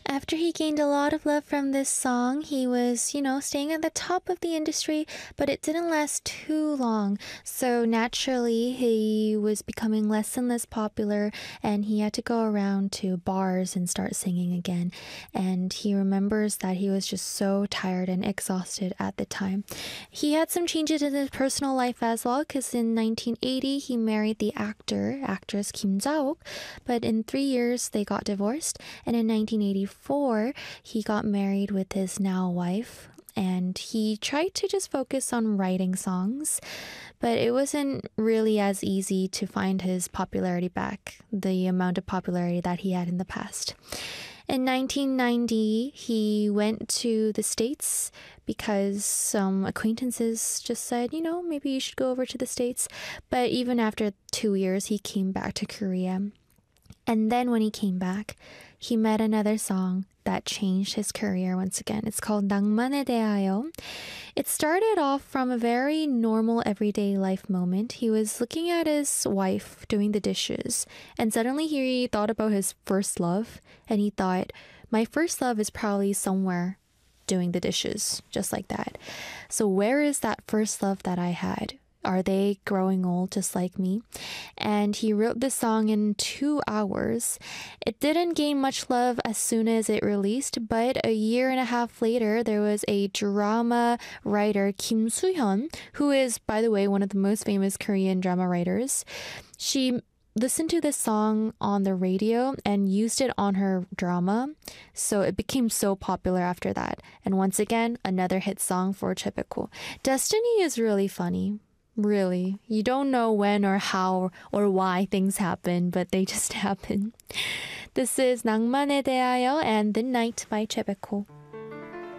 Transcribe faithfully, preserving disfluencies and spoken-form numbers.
After he gained a lot of love from this song, he was, you know, staying at the top of the industry, but it didn't last too long. So naturally, he was becoming less and less popular, and he had to go around to bars and start singing again. And he remembers that he was just so tired and exhausted at the time. He had some changes in his personal life as well, because in nineteen eighty, he married the actor, actress Kim Ja-wook, but in three years, they got divorced. And in nineteen eighty-four, he got married with his now wife, and he tried to just focus on writing songs, but it wasn't really as easy to find his popularity back, the amount of popularity that he had in the past. In nineteen ninety, he went to the States because some acquaintances just said, you know, maybe you should go over to the States. But even after two years, he came back to Korea. And then when he came back, he met another song that changed his career once again. It's called 낭만에 대하여. It started off from a very normal everyday life moment. He was looking at his wife doing the dishes, and suddenly he thought about his first love, and he thought, my first love is probably somewhere doing the dishes, just like that. So where is that first love that I had? Are they growing old just like me? And he wrote this song in two hours. It didn't gain much love as soon as it released, but a year and a half later, there was a drama writer, Kim Soo-hyun, who is, by the way, one of the most famous Korean drama writers. She listened to this song on the radio and used it on her drama, so it became so popular after that. And once again, another hit song for Chebeko. Destiny is really funny. Really, you don't know when or how or why things happen, but they just happen. This is 낭만에 대하여 and The Night by Chebeko.